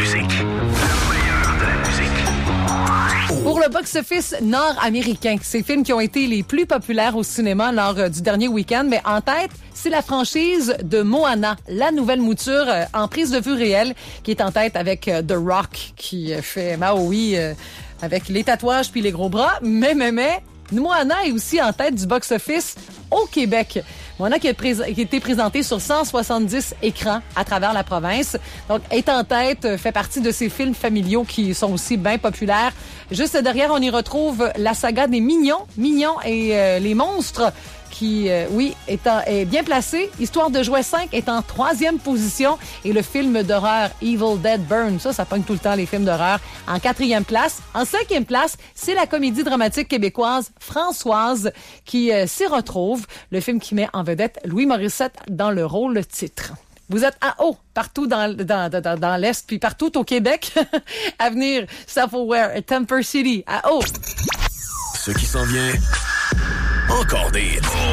musique. Le meilleur de la musique. Pour le box-office nord-américain, ces films qui ont été les plus populaires au cinéma lors du dernier week-end, mais en tête, c'est la franchise de Moana, la nouvelle mouture en prise de vue réelle, qui est en tête avec The Rock, qui fait Maui avec les tatouages puis les gros bras. Mais, Moana est aussi en tête du box-office au Québec. Moana qui a été présenté sur 170 écrans à travers la province. Donc, est en tête, fait partie de ces films familiaux qui sont aussi bien populaires. Juste derrière, on y retrouve la saga des Mignons et les monstres qui, est bien placé. Histoire de jouet 5 est en 3e position et le film d'horreur Evil Dead Burn, ça pogne tout le temps les films d'horreur, en 4e place. En 5e place, c'est la comédie dramatique québécoise Françoise qui s'y retrouve. Le film qui met en vedette Louis Morissette dans le rôle titre. Vous êtes à haut, partout dans l'Est, puis partout au Québec. À venir, Self-Aware, Temper City, à haut. Ce qui s'en vient, encore des hits.